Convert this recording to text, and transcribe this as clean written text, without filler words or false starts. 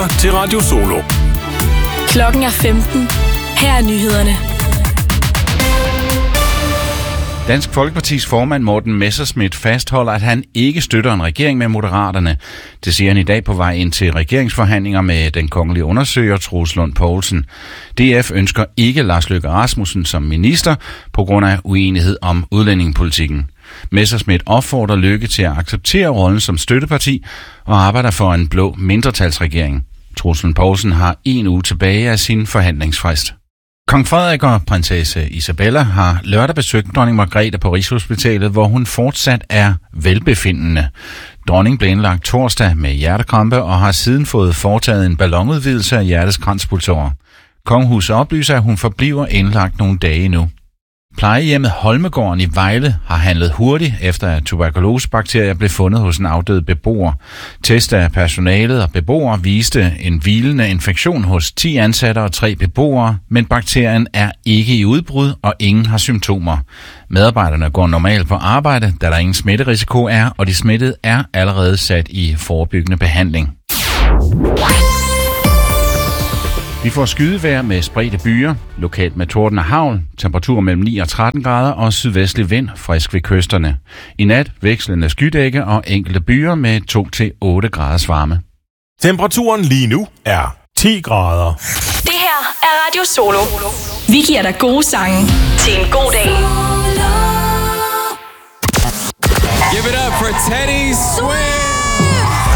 lytter til Radio Solo. Klokken er 15. Her er nyhederne. Dansk Folkepartis formand Morten Messerschmidt fastholder, at han ikke støtter en regering med Moderaterne. Det siger han i dag på vej ind til regeringsforhandlinger med den kongelige undersøger Troels Lund Poulsen. DF ønsker ikke Lars Løkke Rasmussen som minister på grund af uenighed om udlændingepolitikken. Messerschmidt opfordrer Løkke til at acceptere rollen som støtteparti og arbejder for en blå mindretalsregering. Troels Lund Poulsen har 1 uge tilbage af sin forhandlingsfrist. Kong Frederik og prinsesse Isabella har lørdag besøgt dronning Margrethe på Rigshospitalet, hvor hun fortsat er velbefindende. Dronningen blev indlagt torsdag med hjertekrampe og har siden fået foretaget en ballonudvidelse af hjertets kranspulsårer. Kongehuset oplyser, at hun forbliver indlagt nogle dage nu. Plejehjemmet Holmegården i Vejle har handlet hurtigt, efter at tuberkulosebakterier blev fundet hos en afdød beboer. Test af personalet og beboere viste en hvilende infektion hos 10 ansatte og 3 beboere, men bakterien er ikke i udbrud, og ingen har symptomer. Medarbejderne går normalt på arbejde, da der ingen smitterisiko er, og de smittede er allerede sat i forebyggende behandling. Vi får skydevejr med spredte byer, lokalt med torden og hagl, temperatur mellem 9 og 13 grader og sydvestlig vind frisk ved kysterne. I nat vekslende skydække og enkelte byer med 2 til 8 graders varme. Temperaturen lige nu er 10 grader. Det her er Radio Solo. Vi giver dig gode sange til en god dag. Give it up for Teddy Swims.